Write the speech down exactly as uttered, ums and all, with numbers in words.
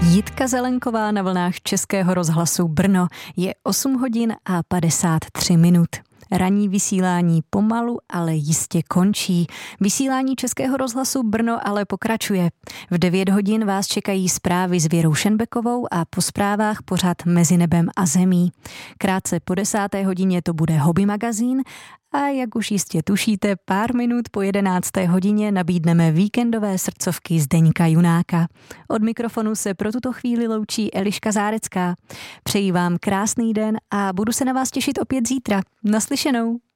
Jitka Zelenková na vlnách Českého rozhlasu Brno. Je osm hodin a padesát tři minut. Ranní vysílání pomalu, ale jistě končí. Vysílání Českého rozhlasu Brno ale pokračuje. V devět hodin vás čekají zprávy s Věrou Šenbekovou a po zprávách pořad Mezi nebem a zemí. Krátce po desáté hodině to bude Hobby magazín a jak už jistě tušíte, pár minut po jedenácté hodině nabídneme víkendové srdcovky Zdeňka Junáka. Od mikrofonu se pro tuto chvíli loučí Eliška Zárecká. Přeji vám krásný den a budu se na vás těšit opět zítra. Naslyšenou.